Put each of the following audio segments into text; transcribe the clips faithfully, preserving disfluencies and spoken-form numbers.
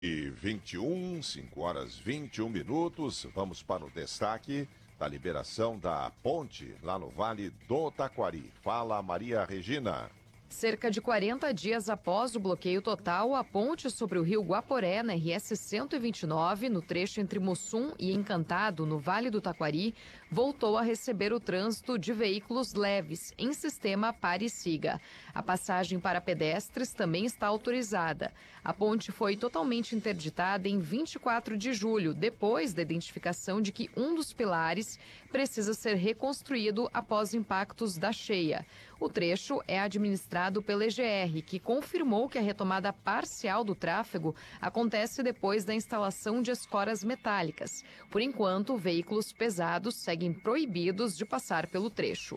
E vinte e um, cinco horas e vinte e um minutos, vamos para o destaque da liberação da ponte lá no Vale do Taquari. Fala, Maria Regina. Cerca de quarenta dias após o bloqueio total, a ponte sobre o rio Guaporé, na R S cento e vinte e nove, no trecho entre Mussum e Encantado, no Vale do Taquari, voltou a receber o trânsito de veículos leves em sistema pare e siga. A passagem para pedestres também está autorizada. A ponte foi totalmente interditada em vinte e quatro de julho, depois da identificação de que um dos pilares precisa ser reconstruído após impactos da cheia. O trecho é administrado pela E G R, que confirmou que a retomada parcial do tráfego acontece depois da instalação de escoras metálicas. Por enquanto, veículos pesados seguem proibidos de passar pelo trecho.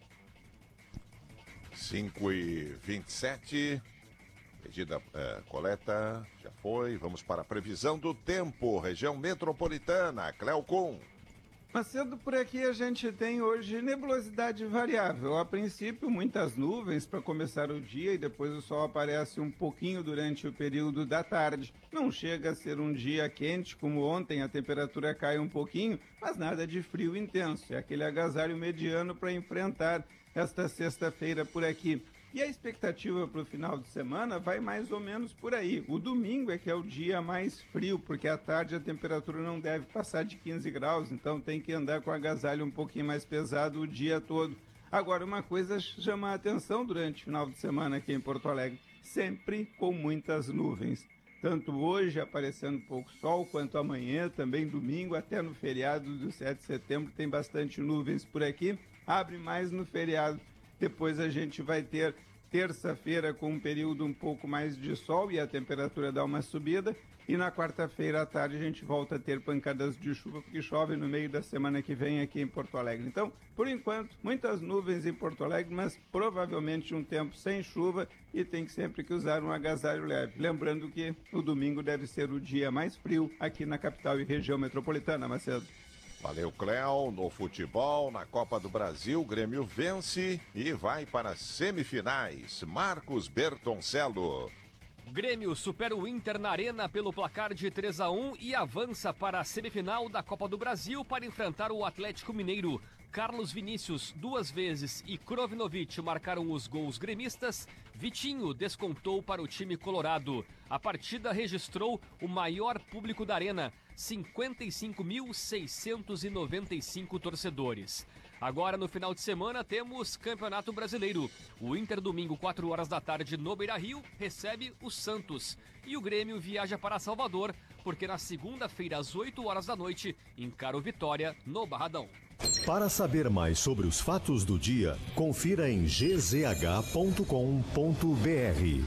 cinco e vinte e sete, medida é, coleta, já foi. Vamos para a previsão do tempo, região metropolitana, Cleocum. Macedo, por aqui a gente tem hoje nebulosidade variável. A princípio, muitas nuvens para começar o dia e depois o sol aparece um pouquinho durante o período da tarde. Não chega a ser um dia quente como ontem, a temperatura cai um pouquinho, mas nada de frio intenso. É aquele agasalho mediano para enfrentar esta sexta-feira por aqui. E a expectativa para o final de semana vai mais ou menos por aí. O domingo é que é o dia mais frio, porque à tarde a temperatura não deve passar de quinze graus, então tem que andar com agasalho um pouquinho mais pesado o dia todo. Agora, uma coisa chama a atenção durante o final de semana aqui em Porto Alegre, sempre com muitas nuvens. Tanto hoje aparecendo pouco sol, quanto amanhã, também domingo, até no feriado do sete de setembro tem bastante nuvens por aqui. Abre mais no feriado. Depois a gente vai ter terça-feira com um período um pouco mais de sol e a temperatura dá uma subida. E na quarta-feira à tarde a gente volta a ter pancadas de chuva, porque chove no meio da semana que vem aqui em Porto Alegre. Então, por enquanto, muitas nuvens em Porto Alegre, mas provavelmente um tempo sem chuva e tem que sempre que usar um agasalho leve. Lembrando que o domingo deve ser o dia mais frio aqui na capital e região metropolitana, Macedo. Valeu, Cléo. No futebol, na Copa do Brasil, o Grêmio vence e vai para as semifinais. Marcos Bertoncello. Grêmio supera o Inter na Arena pelo placar de três a um e avança para a semifinal da Copa do Brasil para enfrentar o Atlético Mineiro. Carlos Vinícius duas vezes e Krovinovic marcaram os gols gremistas. Vitinho descontou para o time colorado. A partida registrou o maior público da Arena, cinquenta e cinco mil seiscentos e noventa e cinco torcedores. Agora, no final de semana, temos Campeonato Brasileiro. O Inter, domingo, quatro horas da tarde, no Beira-Rio, recebe o Santos. E o Grêmio viaja para Salvador, porque na segunda-feira, às oito horas da noite, encara o Vitória no Barradão. Para saber mais sobre os fatos do dia, confira em g z h ponto com ponto b r.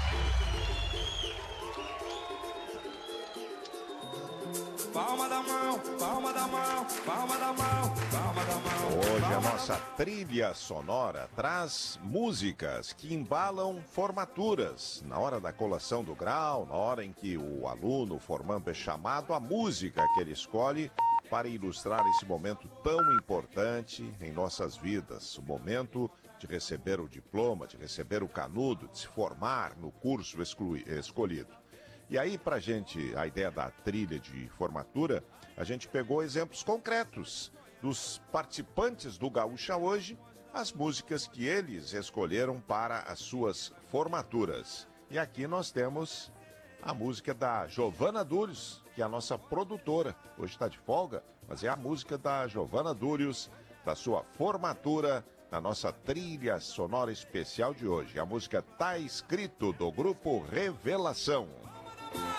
Palma da mão, palma da mão, palma da mão, palma da mão. Hoje a nossa trilha sonora traz músicas que embalam formaturas. Na hora da colação do grau, na hora em que o aluno formando é chamado, a música que ele escolhe para ilustrar esse momento tão importante em nossas vidas. O momento de receber o diploma, de receber o canudo, de se formar no curso exclui- escolhido. E aí, pra gente, a ideia da trilha de formatura, a gente pegou exemplos concretos dos participantes do Gaúcha Hoje, as músicas que eles escolheram para as suas formaturas. E aqui nós temos a música da Giovana Dúrios, que é a nossa produtora. Hoje está de folga, mas é a música da Giovana Dúrios, da sua formatura, na nossa trilha sonora especial de hoje. A música Tá Escrito, do grupo Revelação.